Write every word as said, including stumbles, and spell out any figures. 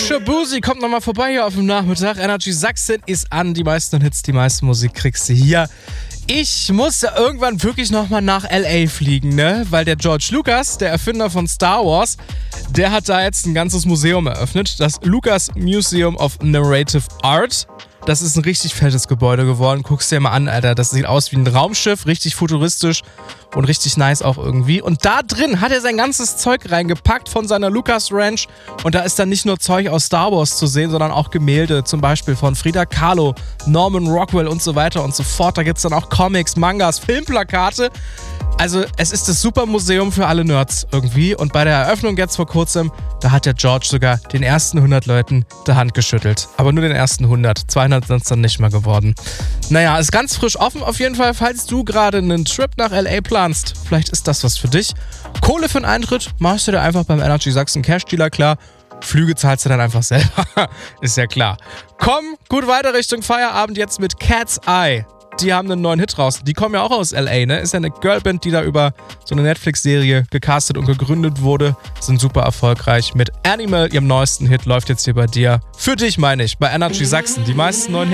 Shaboozey kommt nochmal vorbei hier auf dem Nachmittag. Energy Sachsen ist an. Die meisten Hits, die meiste Musik kriegst du hier. Ich muss ja irgendwann wirklich nochmal nach L A fliegen, ne? Weil der George Lucas, der Erfinder von Star Wars, der hat da jetzt ein ganzes Museum eröffnet. Das Lucas Museum of Narrative Art. Das ist ein richtig fettes Gebäude geworden. Guck's dir mal an, Alter. Das sieht aus wie ein Raumschiff, richtig futuristisch und richtig nice auch irgendwie. Und da drin hat er sein ganzes Zeug reingepackt von seiner Lucas Ranch. Und da ist dann nicht nur Zeug aus Star Wars zu sehen, sondern auch Gemälde, zum Beispiel von Frida Kahlo, Norman Rockwell und so weiter und so fort. Da gibt's dann auch Comics, Mangas, Filmplakate. Also es ist das super Museum für alle Nerds irgendwie. Und bei der Eröffnung jetzt vor kurzem, da hat der George sogar den ersten hundert Leuten die Hand geschüttelt. Aber nur den ersten hundert. zweihundert sind es dann nicht mehr geworden. Naja, ist ganz frisch offen auf jeden Fall, falls du gerade einen Trip nach L A planst. Vielleicht ist das was für dich. Kohle für einen Eintritt machst du dir einfach beim Energy Sachsen Cash Dealer klar. Flüge zahlst du dann einfach selber. Ist ja klar. Komm, gut weiter Richtung Feierabend jetzt mit Cat's Eye. Die haben einen neuen Hit raus. Die kommen ja auch aus L A, ne? Ist ja eine Girlband, die da über so eine Netflix-Serie gecastet und gegründet wurde. Sind super erfolgreich. Mit Animal, ihrem neuesten Hit, läuft jetzt hier bei dir. Für dich, meine ich, bei Energy Sachsen. Die meisten neuen Hits.